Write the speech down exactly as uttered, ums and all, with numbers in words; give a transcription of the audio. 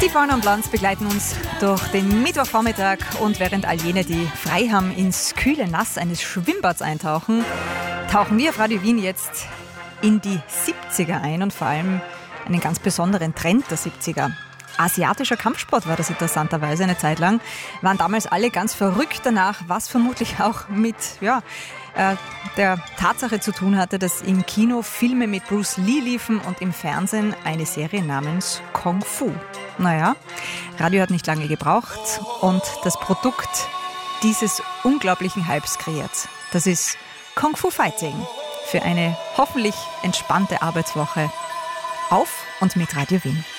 Die Fauna und Lanz begleiten uns durch den Mittwochvormittag und während all jene, die frei haben, ins kühle Nass eines Schwimmbads eintauchen, tauchen wir auf Radio Wien jetzt in die siebziger ein und vor allem einen ganz besonderen Trend der siebziger. Asiatischer Kampfsport war das interessanterweise eine Zeit lang. Waren damals alle ganz verrückt danach, was vermutlich auch mit ja, äh, der Tatsache zu tun hatte, dass im Kino Filme mit Bruce Lee liefen und im Fernsehen eine Serie namens Kung Fu. Naja, Radio hat nicht lange gebraucht und das Produkt dieses unglaublichen Hypes kreiert. Das ist Kung Fu Fighting für eine hoffentlich entspannte Arbeitswoche auf und mit Radio Wien.